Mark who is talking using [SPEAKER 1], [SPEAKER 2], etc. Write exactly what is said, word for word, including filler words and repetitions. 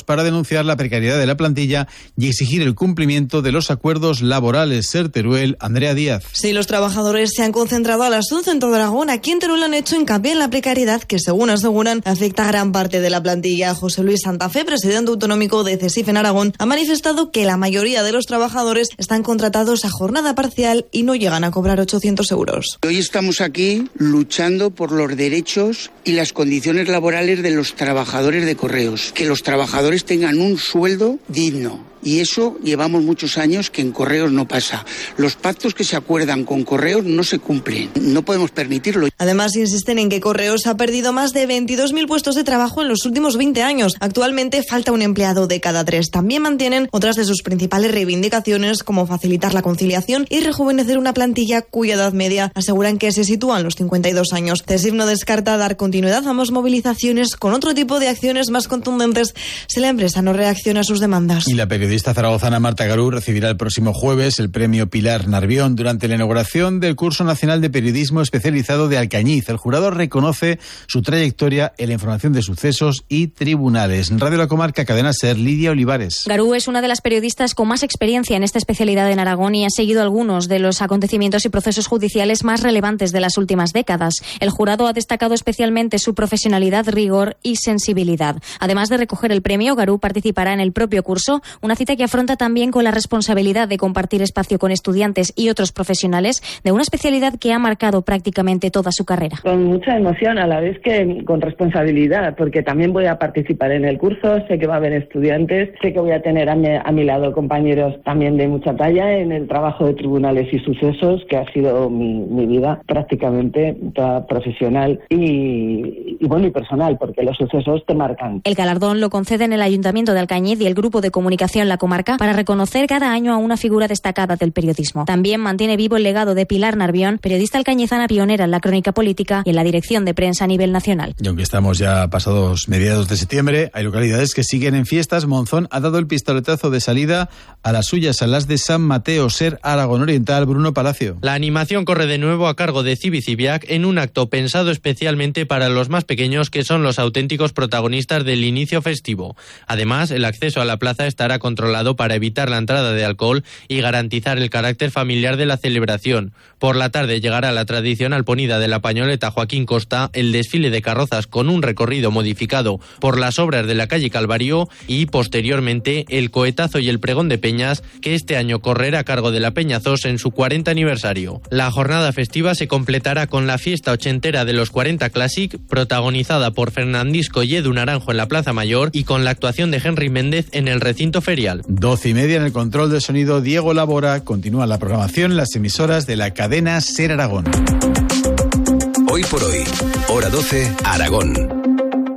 [SPEAKER 1] para denunciar la precariedad de la plantilla y exigir el cumplimiento de los acuerdos laborales. Ser Teruel, Andrea Díaz.
[SPEAKER 2] Sí, los trabajadores se han concentrado a las once en todo Aragón. Aquí en Teruel han hecho hincapié en la precariedad que, según aseguran, afecta a gran parte de la plantilla. José Luis Santa Fe, presidente autonómico de CESIF en Aragón, ha manifestado que la mayoría de los trabajadores están contratados a jornada parcial y no llegan a cobrar ochocientos euros.
[SPEAKER 3] Hoy estamos aquí luchando por los derechos y las condiciones laborales de los trabajadores de correos, que los trabajadores tengan un sueldo digno. Y eso llevamos muchos años que en Correos no pasa. Los pactos que se acuerdan con Correos no se cumplen. No podemos permitirlo.
[SPEAKER 2] Además, insisten en que Correos ha perdido más de veintidós mil puestos de trabajo en los últimos veinte años. Actualmente falta un empleado de cada tres. También mantienen otras de sus principales reivindicaciones, como facilitar la conciliación y rejuvenecer una plantilla cuya edad media aseguran que se sitúa en los cincuenta y dos años. CESIF no descarta dar continuidad a más movilizaciones con otro tipo de acciones más contundentes si la empresa no reacciona a sus demandas.
[SPEAKER 1] Y la periodista La zaragozana Marta Garú recibirá el próximo jueves el premio Pilar Narbión durante la inauguración del Curso Nacional de Periodismo Especializado de Alcañiz. El jurado reconoce su trayectoria en la información de sucesos y tribunales. En Radio La Comarca, Cadena SER, Lidia Olivares.
[SPEAKER 4] Garú es una de las periodistas con más experiencia en esta especialidad en Aragón y ha seguido algunos de los acontecimientos y procesos judiciales más relevantes de las últimas décadas. El jurado ha destacado especialmente su profesionalidad, rigor y sensibilidad. Además de recoger el premio, Garú participará en el propio curso, una cita que afronta también con la responsabilidad de compartir espacio con estudiantes y otros profesionales de una especialidad que ha marcado prácticamente toda su carrera.
[SPEAKER 5] Con mucha emoción, a la vez que con responsabilidad, porque también voy a participar en el curso, sé que va a haber estudiantes, sé que voy a tener a mi, a mi lado compañeros también de mucha talla en el trabajo de tribunales y sucesos, que ha sido mi, mi vida prácticamente toda profesional y, y bueno y personal, porque los sucesos te marcan.
[SPEAKER 4] El galardón lo conceden el Ayuntamiento de Alcañiz y el Grupo de Comunicación La Comarca para reconocer cada año a una figura destacada del periodismo. También mantiene vivo el legado de Pilar Narbión, periodista alcañizana pionera en la crónica política y en la dirección de prensa a nivel nacional.
[SPEAKER 1] Y aunque estamos ya pasados mediados de septiembre, hay localidades que siguen en fiestas. Monzón ha dado el pistoletazo de salida a las suyas, a las de San Mateo. Ser Aragón Oriental, Bruno Palacio.
[SPEAKER 6] La animación corre de nuevo a cargo de Cibicibiac en un acto pensado especialmente para los más pequeños, que son los auténticos protagonistas del inicio festivo. Además, el acceso a la plaza estará controlado para evitar la entrada de alcohol y garantizar el carácter familiar de la celebración. Por la tarde llegará la tradicional ponida de la pañoleta Joaquín Costa, el desfile de carrozas con un recorrido modificado por las obras de la calle Calvario y, posteriormente, el cohetazo y el pregón de peñas, que este año correrá a cargo de la Peñazos en su cuarenta aniversario. La jornada festiva se completará con la fiesta ochentera de los cuarenta Classic, protagonizada por Fernandisco y Edu Naranjo en la Plaza Mayor y con la actuación de Henry Méndez en el recinto ferial.
[SPEAKER 1] Doce y media en el control de sonido, Diego Labora. Continúa la programación en las emisoras de la cadena SER Aragón.
[SPEAKER 7] Hoy por hoy, hora doce, Aragón.